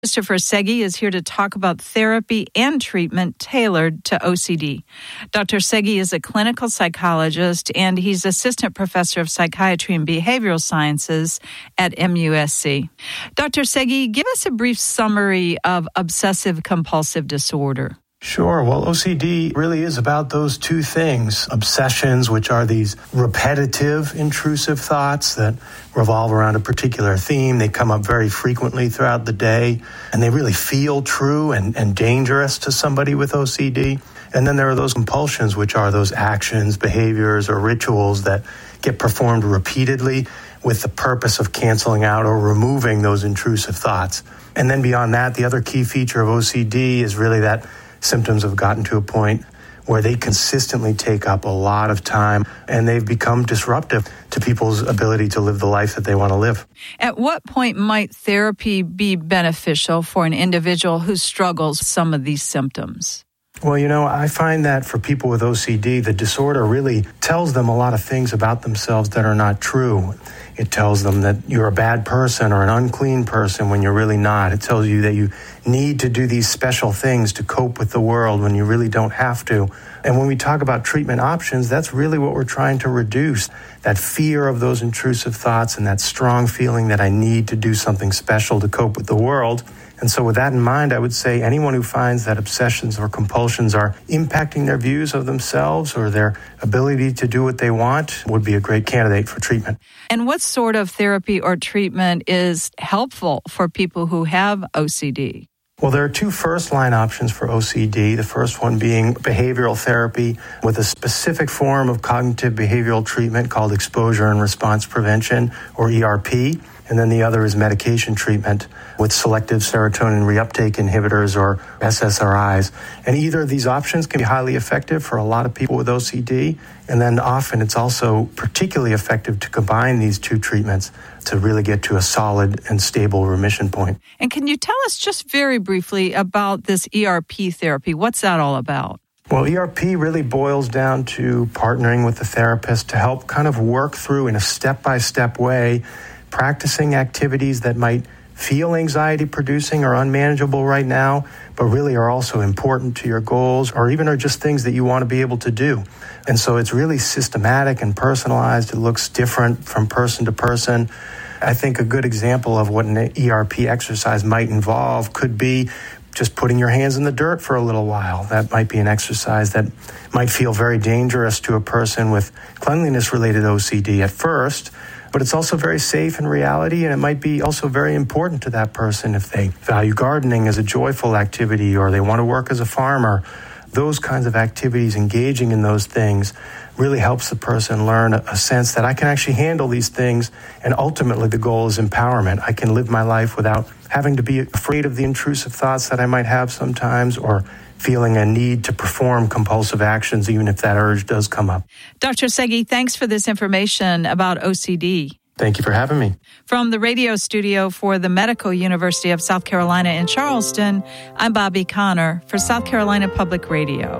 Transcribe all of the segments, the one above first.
Christopher Seghi is here to talk about therapy and treatment tailored to OCD. Dr. Seghi is a clinical psychologist, and he's assistant professor of psychiatry and behavioral sciences at MUSC. Dr. Seghi, give us a brief summary of obsessive-compulsive disorder. Sure. Well, OCD really is about those two things. Obsessions, which are these repetitive, intrusive thoughts that revolve around a particular theme. They come up very frequently throughout the day, and they really feel true and dangerous to somebody with OCD. And then there are those compulsions, which are those actions, behaviors, or rituals that get performed repeatedly with the purpose of canceling out or removing those intrusive thoughts. And then beyond that, the other key feature of OCD is really that symptoms have gotten to a point where they consistently take up a lot of time, and they've become disruptive to people's ability to live the life that they want to live. At what point might therapy be beneficial for an individual who struggles with some of these symptoms? Well, I find that for people with OCD, the disorder really tells them a lot of things about themselves that are not true. It tells them that you're a bad person or an unclean person when you're really not. It tells you that you need to do these special things to cope with the world when you really don't have to. And when we talk about treatment options, that's really what we're trying to reduce, that fear of those intrusive thoughts and that strong feeling that I need to do something special to cope with the world. And so with that in mind, I would say anyone who finds that obsessions or compulsions are impacting their views of themselves or their ability to do what they want would be a great candidate for treatment. And what sort of therapy or treatment is helpful for people who have OCD? Well, there are two first-line options for OCD, the first one being behavioral therapy with a specific form of cognitive behavioral treatment called exposure and response prevention, or ERP. And then the other is medication treatment with selective serotonin reuptake inhibitors, or SSRIs. And either of these options can be highly effective for a lot of people with OCD. And then often it's also particularly effective to combine these two treatments to really get to a solid and stable remission point. And can you tell us just very briefly about this ERP therapy? What's that all about? Well, ERP really boils down to partnering with the therapist to help kind of work through in a step-by-step way practicing activities that might feel anxiety-producing or unmanageable right now, but really are also important to your goals or even are just things that you want to be able to do. And so it's really systematic and personalized. It looks different from person to person. I think a good example of what an ERP exercise might involve could be just putting your hands in the dirt for a little while. That might be an exercise that might feel very dangerous to a person with cleanliness-related OCD at first, but it's also very safe in reality, and it might be also very important to that person if they value gardening as a joyful activity or they want to work as a farmer. Those kinds of activities, engaging in those things, really helps the person learn a sense that I can actually handle these things, and ultimately the goal is empowerment. I can live my life without having to be afraid of the intrusive thoughts that I might have sometimes, or feeling a need to perform compulsive actions, even if that urge does come up. Dr. Seghi, thanks for this information about OCD. Thank you for having me. From the radio studio for the Medical University of South Carolina in Charleston, I'm Bobby Connor for South Carolina Public Radio.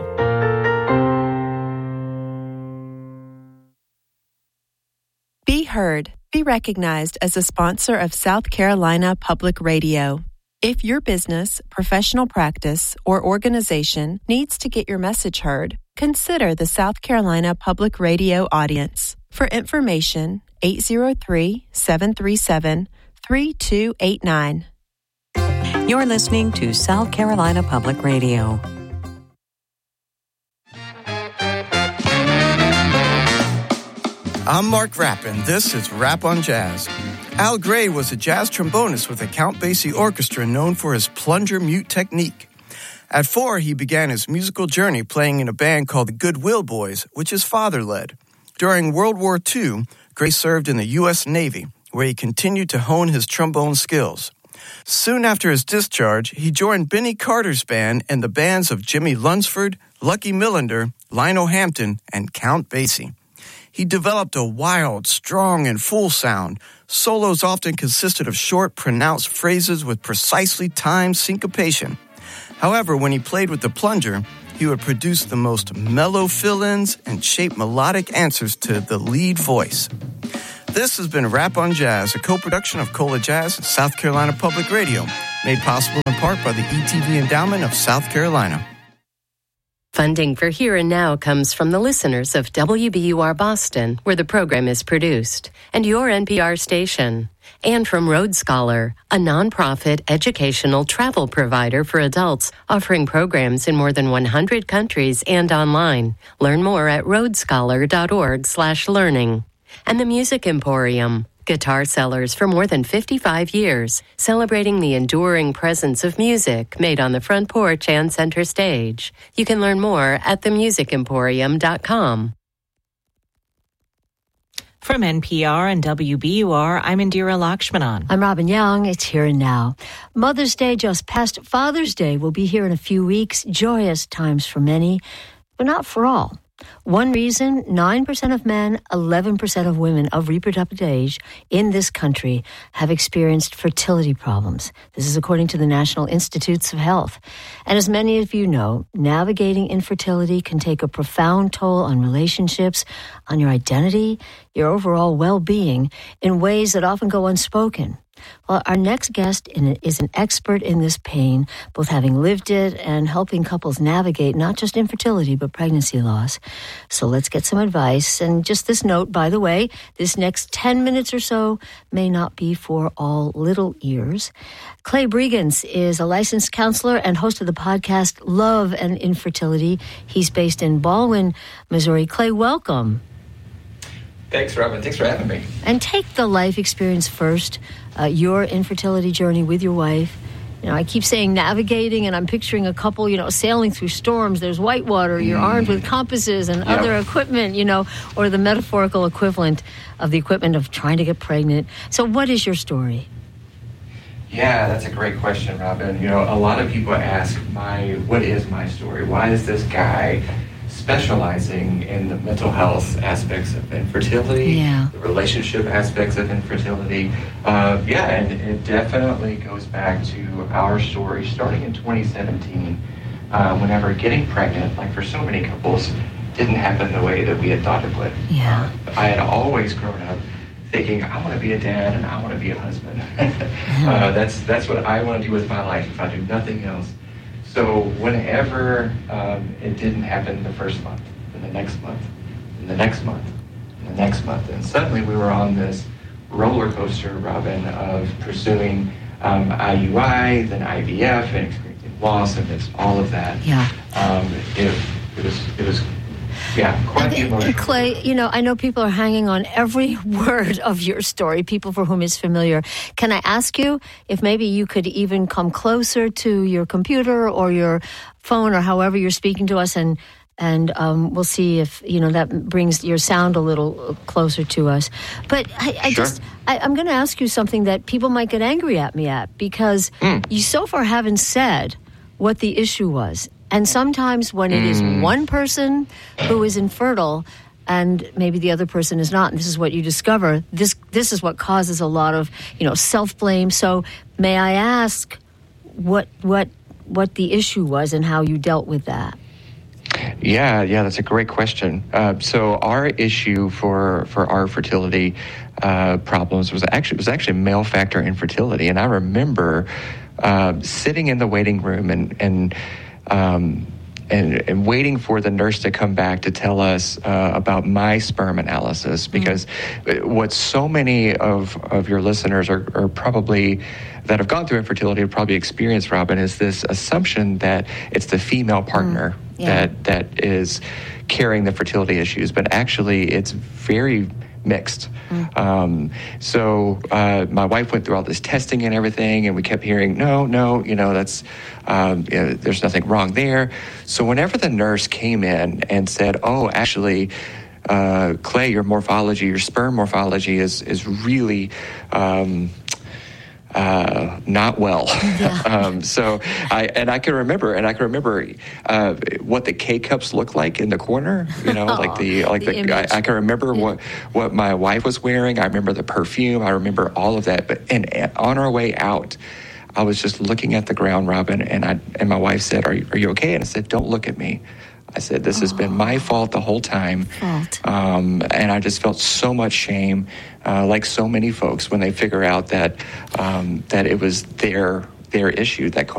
Be heard. Be recognized as a sponsor of South Carolina Public Radio. If your business, professional practice, or organization needs to get your message heard, consider the South Carolina Public Radio audience. For information, 803-737-3289. You're listening to South Carolina Public Radio. I'm Mark Rapp, and this is Rap on Jazz. Al Gray was a jazz trombonist with the Count Basie Orchestra known for his plunger mute technique. At 4, he began his musical journey playing in a band called the Goodwill Boys, which his father led. During World War II, Gray served in the U.S. Navy, where he continued to hone his trombone skills. Soon after his discharge, he joined Benny Carter's band and the bands of Jimmy Lunsford, Lucky Millinder, Lionel Hampton, and Count Basie. He developed a wild, strong, and full sound. Solos often consisted of short, pronounced phrases with precisely timed syncopation. However, when he played with the plunger, he would produce the most mellow fill-ins and shape melodic answers to the lead voice. This has been Rap on Jazz, a co-production of Cola Jazz and South Carolina Public Radio. made possible in part by the ETV Endowment of South Carolina. Funding for Here and Now comes from the listeners of WBUR Boston, where the program is produced, and your NPR station, and from Road Scholar, a nonprofit educational travel provider for adults offering programs in more than 100 countries and online. Learn more at roadscholar.org/learning. And the Music Emporium, guitar sellers for more than 55 years, celebrating the enduring presence of music made on the front porch and center stage. You can learn more at themusicemporium.com. From NPR and WBUR, I'm Indira Lakshmanan. I'm Robin Young. It's Here and Now. Mother's Day just passed. Father's Day will be here in a few weeks. Joyous times for many, but not for all. One reason, 9% of men, 11% of women of reproductive age in this country have experienced fertility problems. This is according to the National Institutes of Health. And as many of you know, navigating infertility can take a profound toll on relationships, on your identity, your overall well-being in ways that often go unspoken. Well, our next guest is an expert in this pain, both having lived it and helping couples navigate not just infertility, but pregnancy loss. So let's get some advice. And just this note, by the way, this next 10 minutes or so may not be for all little ears. Clay Bregans is a licensed counselor and host of the podcast Love and Infertility. He's based in Baldwin, Missouri. Clay, welcome. Thanks, Robin. Thanks for having me. And take the life experience first, your infertility journey with your wife. You know, I keep saying navigating, and I'm picturing a couple, sailing through storms. There's whitewater. You're armed with compasses and other equipment, or the metaphorical equivalent of the equipment of trying to get pregnant. So what is your story? Yeah, that's a great question, Robin. A lot of people ask what is my story? Why is this guy specializing in the mental health aspects of infertility, the relationship aspects of infertility? And it definitely goes back to our story starting in 2017, whenever getting pregnant, like for so many couples, didn't happen the way that we had thought it would. I had always grown up thinking, I want to be a dad and I want to be a husband. That's what I want to do with my life if I do nothing else. So whenever it didn't happen the first month, and the next month, and the next month, and the next month, and suddenly we were on this roller coaster, Robin, of pursuing IUI, then IVF, and experiencing loss, and it's all of that. It was quite the emotional. Clay, I know people are hanging on every word of your story, people for whom it's familiar. Can I ask you if maybe you could even come closer to your computer or your phone or however you're speaking to us, and we'll see if, that brings your sound a little closer to us. But I'm going to ask you something that people might get angry at me at, because you so far haven't said what the issue was. And sometimes when it is one person who is infertile and maybe the other person is not, and this is what you discover, this is what causes a lot of, self-blame. So may I ask what the issue was and how you dealt with that? Yeah, that's a great question. So our issue for our fertility problems was actually male factor infertility. And I remember sitting in the waiting room and waiting for the nurse to come back to tell us about my sperm analysis, because what so many of your listeners are probably that have gone through infertility have probably experienced, Robin, is this assumption that it's the female partner that is carrying the fertility issues, but actually it's very mixed. So my wife went through all this testing and everything, and we kept hearing, no, that's there's nothing wrong there. So whenever the nurse came in and said, oh, actually, Clay, your morphology, your sperm morphology is really not well. So I can remember what the K-cups look like in the corner, I can remember what my wife was wearing. I remember the perfume. I remember all of that. But on our way out, I was just looking at the ground, Robin, and my wife said, are you okay? And I said, don't look at me. I said, this has been my fault the whole time. And I just felt so much shame, like so many folks, when they figure out that it was their their issue that